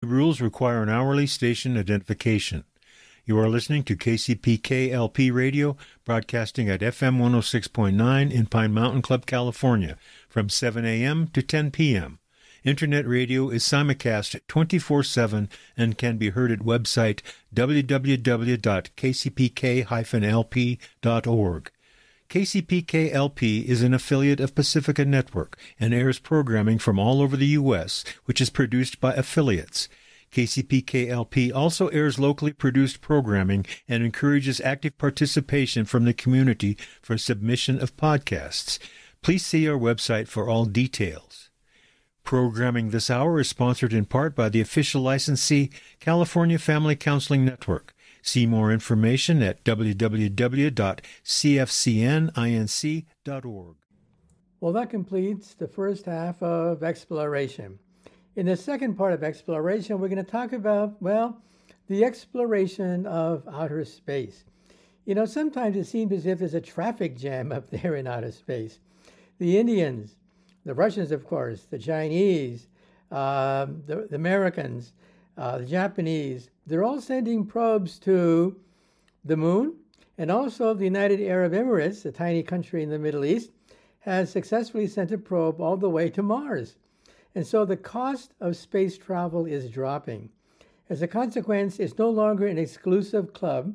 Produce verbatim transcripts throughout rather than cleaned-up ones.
rules require an hourly station identification. You are listening to K C P K L P Radio, broadcasting at F M one oh six point nine in Pine Mountain Club, California, from seven a.m. to ten p.m. Internet radio is simulcast twenty-four seven and can be heard at website w w w dot k c p k dash l p dot org. K C P K L P is an affiliate of Pacifica Network and airs programming from all over the U S, which is produced by affiliates. K C P K L P also airs locally produced programming and encourages active participation from the community for submission of podcasts. Please see our website for all details. Programming this hour is sponsored in part by the official licensee, California Family Counseling Network. See more information at w w w dot c f c n inc dot org. Well, that completes the first half of Exploration. In the second part of Exploration, we're going to talk about, well, the exploration of outer space. You know, sometimes it seems as if there's a traffic jam up there in outer space. The Indians, the Russians, of course, the Chinese, uh, the, the Americans, uh, the Japanese, they're all sending probes to the moon. And also the United Arab Emirates, a tiny country in the Middle East, has successfully sent a probe all the way to Mars. And so the cost of space travel is dropping. As a consequence, it's no longer an exclusive club.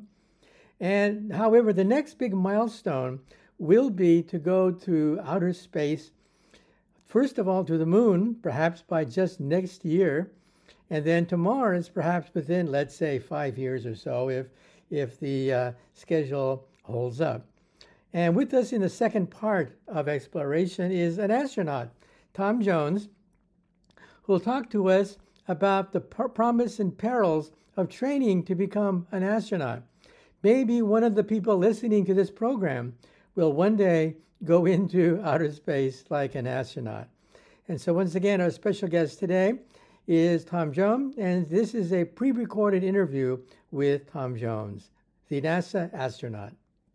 And however, the next big milestone will be to go to outer space, first of all to the moon, perhaps by just next year, and then to Mars, perhaps within, let's say, five years or so, if, if the uh, schedule holds up. And with us in the second part of Exploration is an astronaut, Tom Jones, who will talk to us about the p- promise and perils of training to become an astronaut. Maybe one of the people listening to this program will one day go into outer space like an astronaut. And so once again, our special guest today is Tom Jones, and this is a pre-recorded interview with Tom Jones, the NASA astronaut.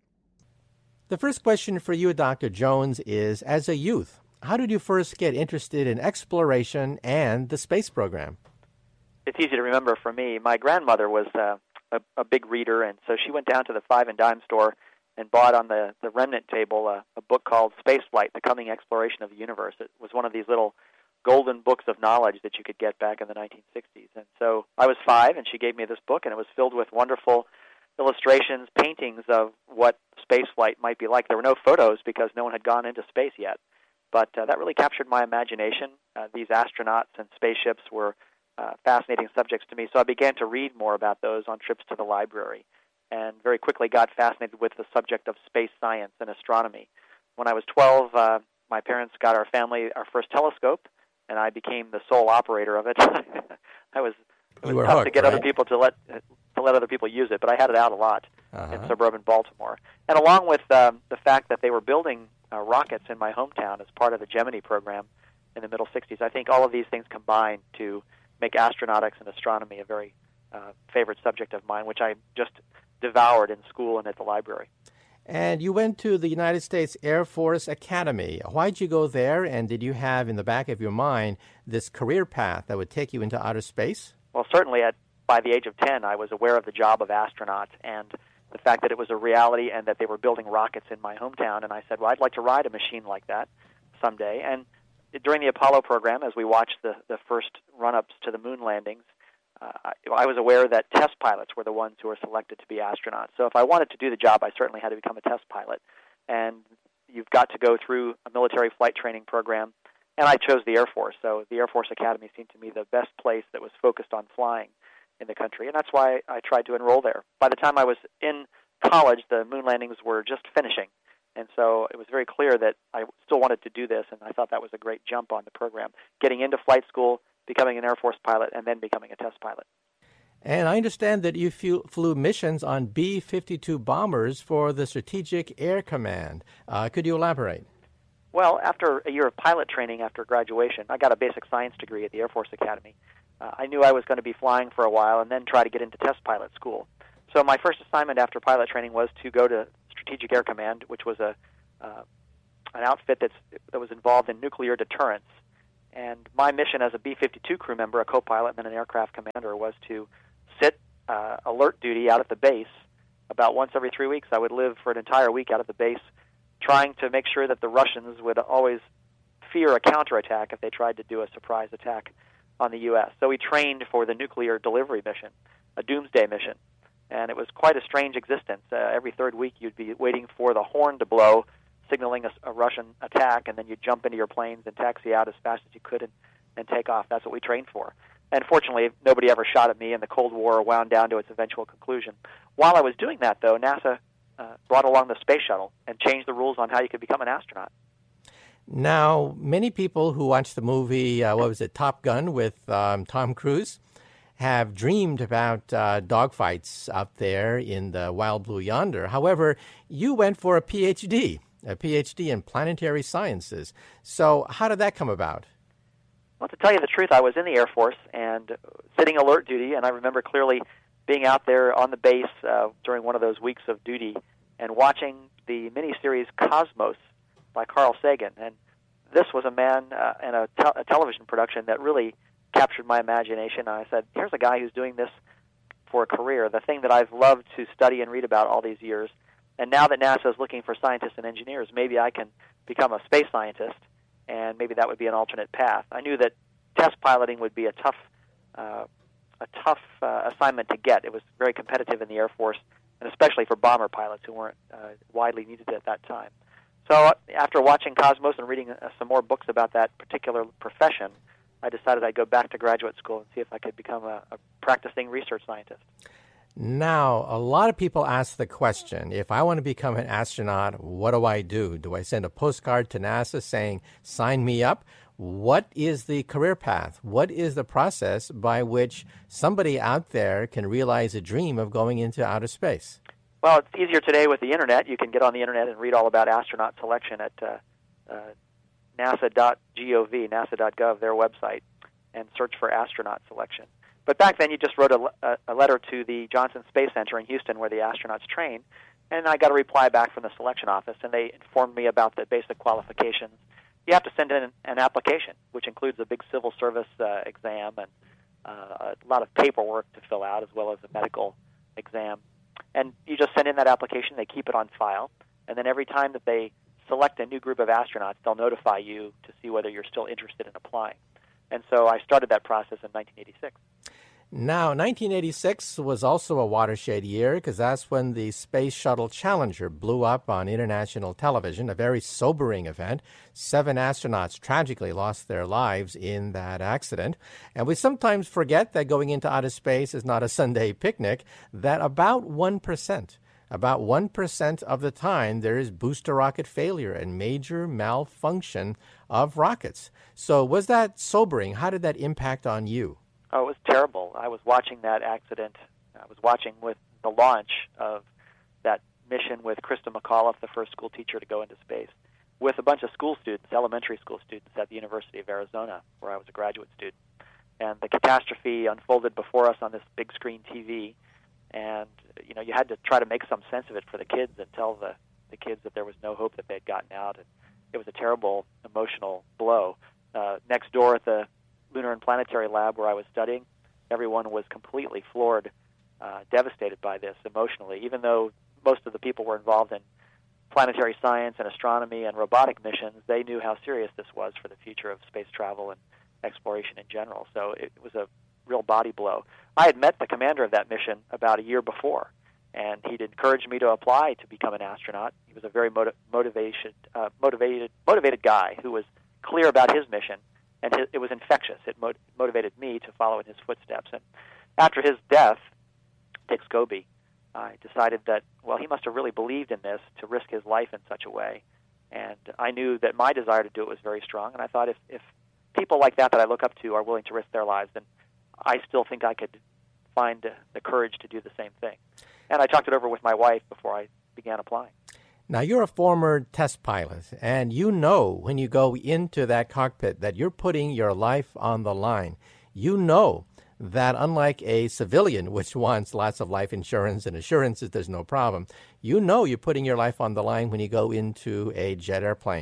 The first question for you, Doctor Jones, is, as a youth, how did you first get interested in exploration and the space program? It's easy to remember for me. My grandmother was uh, a, a big reader, and so she went down to the five and dime store and bought on the, the remnant table uh, a book called Spaceflight, The Coming Exploration of the Universe. It was one of these little golden books of knowledge that you could get back in the nineteen sixties. And so I was five, and she gave me this book, and it was filled with wonderful illustrations, paintings of what spaceflight might be like. There were no photos because no one had gone into space yet. But uh, that really captured my imagination. Uh, these astronauts and spaceships were uh, fascinating subjects to me, so I began to read more about those on trips to the library and very quickly got fascinated with the subject of space science and astronomy. When I was twelve, uh, my parents got our family our first telescope, and I became the sole operator of it. I was, it was tough hooked, to get right? other people to let to let other people use it, but I had it out a lot uh-huh. in suburban Baltimore. And along with um, the fact that they were building Uh, rockets in my hometown as part of the Gemini program in the middle sixties. I think all of these things combined to make astronautics and astronomy a very uh, favorite subject of mine, which I just devoured in school and at the library. And you went to the United States Air Force Academy. Why'd you go there, and did you have in the back of your mind this career path that would take you into outer space? Well, certainly at by the age of ten, I was aware of the job of astronaut and the fact that it was a reality and that they were building rockets in my hometown. And I said, well, I'd like to ride a machine like that someday. And during the Apollo program, as we watched the, the first run-ups to the moon landings, uh, I, I was aware that test pilots were the ones who were selected to be astronauts. So if I wanted to do the job, I certainly had to become a test pilot. And you've got to go through a military flight training program. And I chose the Air Force. So the Air Force Academy seemed to me the best place that was focused on flying in the country, and that's why I tried to enroll there. By the time I was in college, the moon landings were just finishing, and so it was very clear that I still wanted to do this, and I thought that was a great jump on the program, getting into flight school, becoming an Air Force pilot, and then becoming a test pilot. And I understand that you flew, flew missions on B fifty-two bombers for the Strategic Air Command. Uh, could you elaborate? Well, after a year of pilot training after graduation, I got a basic science degree at the Air Force Academy. Uh, I knew I was going to be flying for a while and then try to get into test pilot school. So my first assignment after pilot training was to go to Strategic Air Command, which was a uh, an outfit that's, that was involved in nuclear deterrence. And my mission as a B fifty-two crew member, a co-pilot, and then an aircraft commander was to sit uh, alert duty out at the base about once every three weeks. I would live for an entire week out at the base trying to make sure that the Russians would always fear a counterattack if they tried to do a surprise attack on the U S. So we trained for the nuclear delivery mission, a doomsday mission. And it was quite a strange existence. Uh, every third week you'd be waiting for the horn to blow, signaling a, a Russian attack, and then you'd jump into your planes and taxi out as fast as you could and, and take off. That's what we trained for. And fortunately, nobody ever shot at me, and the Cold War wound down to its eventual conclusion. While I was doing that, though, NASA uh, brought along the space shuttle and changed the rules on how you could become an astronaut. Now, many people who watched the movie, uh, what was it, Top Gun with um, Tom Cruise, have dreamed about uh, dogfights out there in the wild blue yonder. However, you went for a P H D, a P H D in planetary sciences. So how did that come about? Well, to tell you the truth, I was in the Air Force and sitting alert duty, and I remember clearly being out there on the base uh, during one of those weeks of duty and watching the miniseries Cosmos by Carl Sagan. And this was a man uh, and a, te- a television production that really captured my imagination. And I said, here's a guy who's doing this for a career, the thing that I've loved to study and read about all these years. And now that NASA is looking for scientists and engineers, maybe I can become a space scientist, and maybe that would be an alternate path. I knew that test piloting would be a tough uh, a tough uh, assignment to get. It was very competitive in the Air Force, and especially for bomber pilots who weren't uh, widely needed at that time. So uh, after watching Cosmos and reading uh, some more books about that particular profession, I decided I'd go back to graduate school and see if I could become a, a practicing research scientist. Now, a lot of people ask the question, if I want to become an astronaut, what do I do? Do I send a postcard to NASA saying, sign me up? What is the career path? What is the process by which somebody out there can realize a dream of going into outer space? Well, it's easier today with the Internet. You can get on the Internet and read all about astronaut selection at uh, uh, nasa dot gov, nasa dot gov, their website, and search for astronaut selection. But back then, you just wrote a, a letter to the Johnson Space Center in Houston where the astronauts train, and I got a reply back from the selection office, and they informed me about the basic qualifications. You have to send in an application, which includes a big civil service uh, exam and uh, a lot of paperwork to fill out, as well as a medical exam. And you just send in that application, they keep it on file, and then every time that they select a new group of astronauts, they'll notify you to see whether you're still interested in applying. And so I started that process in nineteen eighty-six. Now, nineteen eighty-six was also a watershed year because that's when the Space Shuttle Challenger blew up on international television, a very sobering event. Seven astronauts tragically lost their lives in that accident. And we sometimes forget that going into outer space is not a Sunday picnic, that about one percent, about one percent of the time there is booster rocket failure and major malfunction of rockets. So was that sobering? How did that impact on you? Oh, it was terrible. I was watching that accident. I was watching with the launch of that mission with Krista McAuliffe, the first school teacher to go into space, with a bunch of school students, elementary school students at the University of Arizona, where I was a graduate student. And the catastrophe unfolded before us on this big screen T V. And, you know, you had to try to make some sense of it for the kids and tell the, the kids that there was no hope that they had gotten out. And it was a terrible emotional blow. Uh, next door at the Lunar and Planetary Lab where I was studying, everyone was completely floored, uh, devastated by this emotionally, even though most of the people were involved in planetary science and astronomy and robotic missions. They knew how serious this was for the future of space travel and exploration in general. So it was a real body blow. I had met the commander of that mission about a year before, and he'd encouraged me to apply to become an astronaut. He was a very motiv- motivation, uh, motivated, motivated guy who was clear about his mission. And it was infectious. It mot- motivated me to follow in his footsteps. And after his death, Dick Scobie, I decided that, well, he must have really believed in this to risk his life in such a way. And I knew that my desire to do it was very strong. And I thought if, if people like that that I look up to are willing to risk their lives, then I still think I could find the courage to do the same thing. And I talked it over with my wife before I began applying. Now, you're a former test pilot, and you know when you go into that cockpit that you're putting your life on the line. You know that unlike a civilian, which wants lots of life insurance and assurances there's no problem, you know you're putting your life on the line when you go into a jet airplane.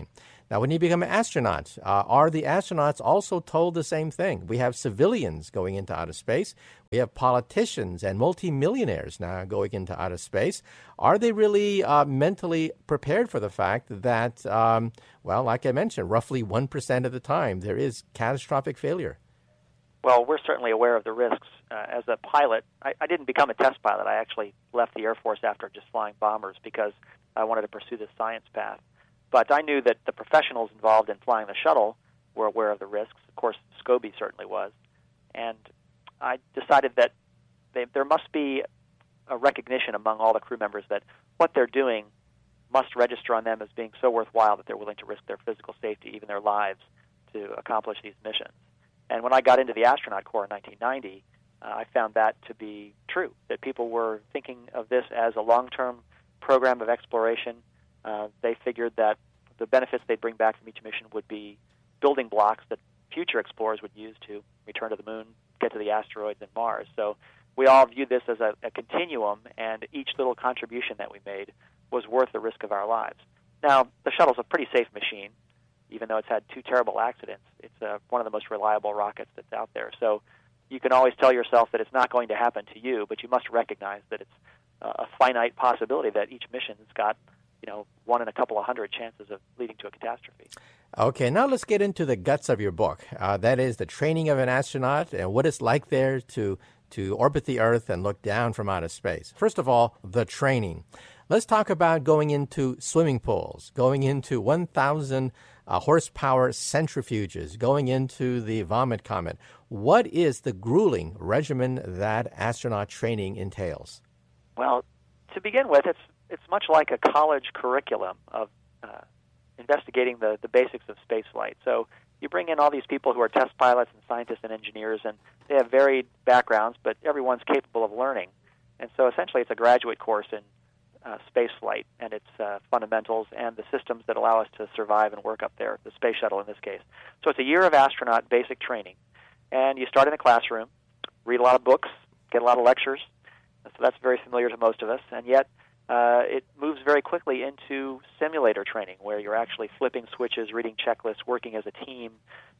Now, when you become an astronaut, uh, are the astronauts also told the same thing? We have civilians going into outer space. We have politicians and multimillionaires now going into outer space. Are they really uh, mentally prepared for the fact that, um, well, like I mentioned, roughly one percent of the time there is catastrophic failure? Well, we're certainly aware of the risks. Uh, as a pilot, I, I didn't become a test pilot. I actually left the Air Force after just flying bombers because I wanted to pursue this science path. But I knew that the professionals involved in flying the shuttle were aware of the risks. Of course, Scobie certainly was. And I decided that they, there must be a recognition among all the crew members that what they're doing must register on them as being so worthwhile that they're willing to risk their physical safety, even their lives, to accomplish these missions. And when I got into the astronaut corps in nineteen ninety, uh, I found that to be true, that people were thinking of this as a long-term program of exploration. Uh, they figured that the benefits they'd bring back from each mission would be building blocks that future explorers would use to return to the moon, get to the asteroids and Mars. So we all viewed this as a, a continuum, and each little contribution that we made was worth the risk of our lives. Now, the shuttle's a pretty safe machine. Even though it's had two terrible accidents, it's uh, one of the most reliable rockets that's out there. So you can always tell yourself that it's not going to happen to you, but you must recognize that it's uh, a finite possibility that each mission's got, you know, one in a couple of hundred chances of leading to a catastrophe. Okay, now let's get into the guts of your book. Uh, that is the training of an astronaut and what it's like there to to orbit the Earth and look down from outer space. First of all, the training. Let's talk about going into swimming pools, going into one thousand uh, horsepower centrifuges, going into the Vomit Comet. What is the grueling regimen that astronaut training entails? Well, to begin with, it's it's much like a college curriculum of uh, investigating the, the basics of spaceflight. So you bring in all these people who are test pilots and scientists and engineers, and they have varied backgrounds, but everyone's capable of learning. And so essentially it's a graduate course in uh, space flight and its uh, fundamentals and the systems that allow us to survive and work up there, the space shuttle in this case. So it's a year of astronaut basic training. And you start in the classroom, read a lot of books, get a lot of lectures. So that's very familiar to most of us. And yet uh, it moves very quickly into simulator training, where you're actually flipping switches, reading checklists, working as a team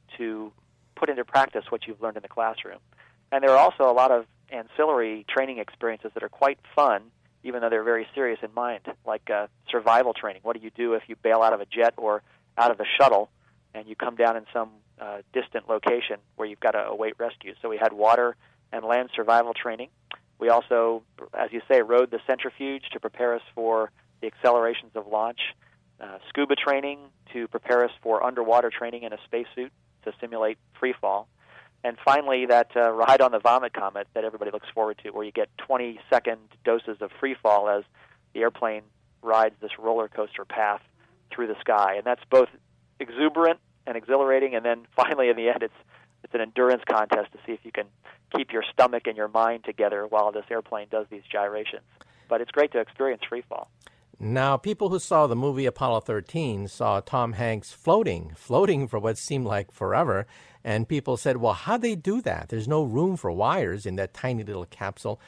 to put into practice what you've learned in the classroom. And there are also a lot of ancillary training experiences that are quite fun, even though they're very serious in mind, like uh, survival training. What do you do if you bail out of a jet or out of the shuttle and you come down in some uh, distant location where you've got to await rescue? So we had water and land survival training. We also, as you say, rode the centrifuge to prepare us for the accelerations of launch, uh, scuba training to prepare us for underwater training in a spacesuit to simulate free fall. And finally, that uh, ride on the Vomit Comet that everybody looks forward to, where you get twenty-second doses of free fall as the airplane rides this roller coaster path through the sky. And that's both exuberant and exhilarating, and then finally, in the end, it's it's an endurance contest to see if you can keep your stomach and your mind together while this airplane does these gyrations. But it's great to experience free fall. Now, people who saw the movie Apollo thirteen saw Tom Hanks floating, floating for what seemed like forever, and people said, well, how'd they do that? There's no room for wires in that tiny little capsule.